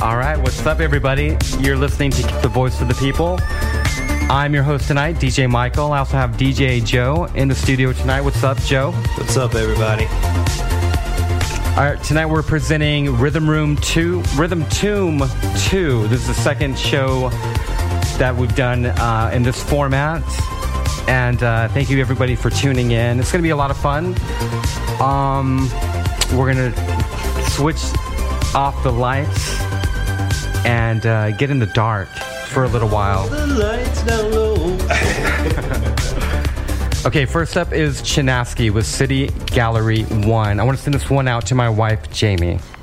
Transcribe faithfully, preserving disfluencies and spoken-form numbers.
All right, what's up, everybody? You're listening to The Voice of the People. I'm your host tonight, D J Michael. I also have D J Joe in the studio tonight. What's up, Joe? What's up, everybody? All right, tonight we're presenting Rhythm Room two, Rhythm Tomb two. This is the second show that we've done uh, in this format. And uh, thank you, everybody, for tuning in. It's going to be a lot of fun. Um, we're going to switch off the lights and uh, get in the dark for a little while. The lights down low. Okay, first up is Chinaski with City Gallery one. I want to send this one out to my wife, Jamie.